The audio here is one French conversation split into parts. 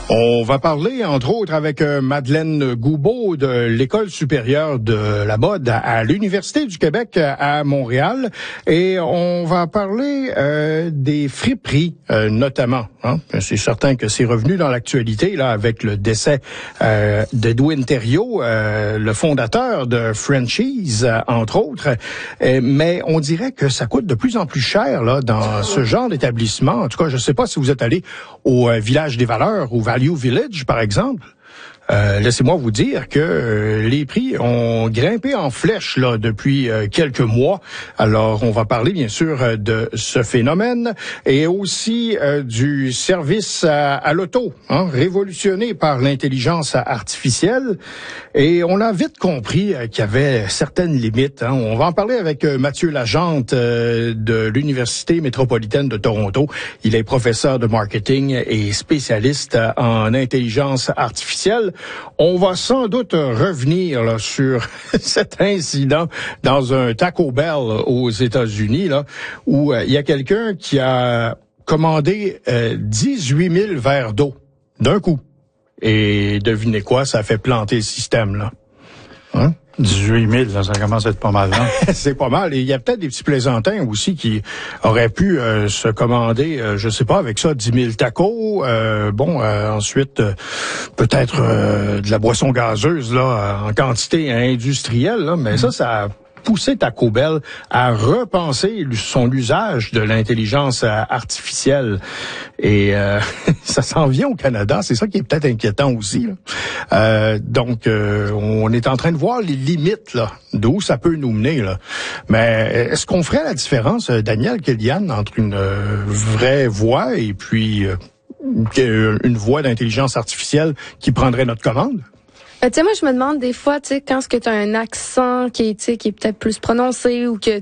On va parler, entre autres, avec Madeleine Goubeau de l'École supérieure de la mode à l'Université du Québec à Montréal. Et on va parler des friperies, notamment. Hein? C'est certain que c'est revenu dans l'actualité là avec le décès d'Edwin Thériault, le fondateur de Frenchies, entre autres. Mais on dirait que ça coûte de plus en plus cher là dans ce genre d'établissement. En tout cas, je ne sais pas si vous êtes allé au Village des Valeurs, au Value Village, par exemple. Laissez-moi vous dire que les prix ont grimpé en flèche là depuis quelques mois. Alors, on va parler bien sûr de ce phénomène et aussi du service à l'auto, hein, révolutionné par l'intelligence artificielle. Et on a vite compris qu'il y avait certaines limites. Hein. On va en parler avec Mathieu Lagente de l'Université métropolitaine de Toronto. Il est professeur de marketing et spécialiste en intelligence artificielle. On va sans doute revenir là, sur cet incident dans un Taco Bell aux États-Unis, là, où il y a quelqu'un qui a commandé 18 000 verres d'eau d'un coup. Et devinez quoi, ça a fait planter le système, là. Hein? 18 000, là, ça commence à être pas mal. Hein? C'est pas mal. Et il y a peut-être des petits plaisantins aussi qui auraient pu se commander, je sais pas, avec ça, 10 000 tacos. Ensuite, peut-être de la boisson gazeuse là en quantité industrielle. Là, mais ça a poussé Taco Bell à repenser son usage de l'intelligence artificielle. Et ça s'en vient au Canada, c'est ça qui est peut-être inquiétant aussi. Donc, on est en train de voir les limites là, d'où ça peut nous mener. Là. Mais est-ce qu'on ferait la différence, Daniel Kéliane, entre une vraie voix et puis une voix d'intelligence artificielle qui prendrait notre commande? Tu sais, moi, je me demande des fois, tu sais, quand est-ce que tu as un accent qui est peut-être plus prononcé ou que,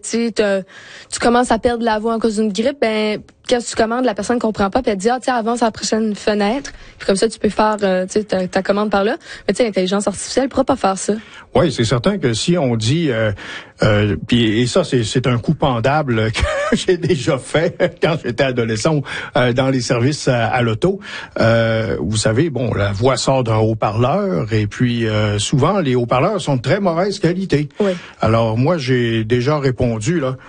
tu commences à perdre la voix à cause d'une grippe, ben, quand tu commandes, la personne ne comprend pas, puis elle te dit, tiens, avance à la prochaine fenêtre. Puis comme ça, tu peux faire, ta commande par là. Mais tu sais, l'intelligence artificielle ne pourra pas faire ça. Oui, c'est certain que si on dit, et ça, c'est un coup pendable que j'ai déjà fait quand j'étais adolescent dans les services à l'auto. Vous savez, bon, la voix sort d'un haut-parleur et puis souvent, les haut-parleurs sont de très mauvaise qualité. Oui. Alors, moi, j'ai déjà répondu, là.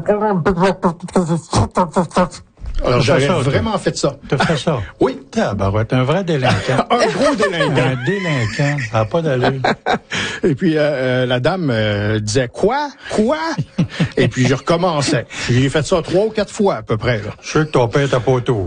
Alors, j'avais vraiment fait ça. T'as fait ça? Oui. Tabarouette, un vrai délinquant. Un gros délinquant. Un délinquant, ça n'a pas d'allure. Et puis, la dame disait, quoi? Et puis, je recommençais. J'ai fait ça 3 ou 4 fois, à peu près, là. Je suis sûr que ton père t'a pas autour.